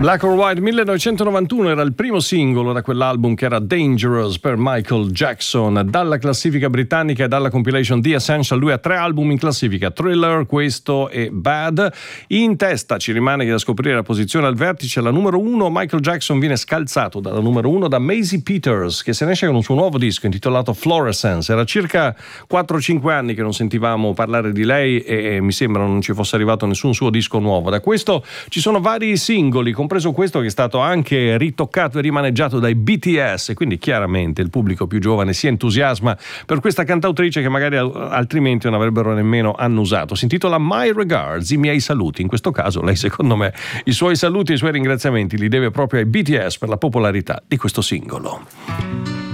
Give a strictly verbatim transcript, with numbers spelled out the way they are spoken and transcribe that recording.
Black or White millenovecentonovantuno era il primo singolo da quell'album che era Dangerous per Michael Jackson. Dalla classifica britannica e dalla compilation The Essential lui ha tre album in classifica: Thriller, questo e Bad. In testa ci rimane che da scoprire la posizione al vertice, la numero uno. Michael Jackson viene scalzato dalla numero uno da Maisie Peters, che se ne esce con un suo nuovo disco intitolato Fluorescence. Era circa quattro cinque anni che non sentivamo parlare di lei e mi sembra non ci fosse arrivato nessun suo disco nuovo. Da questo ci sono vari singoli, compreso questo che è stato anche ritoccato e rimaneggiato dai B T S, quindi chiaramente il pubblico più giovane si entusiasma per questa cantautrice che magari altrimenti non avrebbero nemmeno annusato. Si intitola My Regards, i miei saluti. In questo caso lei, secondo me, i suoi saluti e i suoi ringraziamenti li deve proprio ai B T S per la popolarità di questo singolo.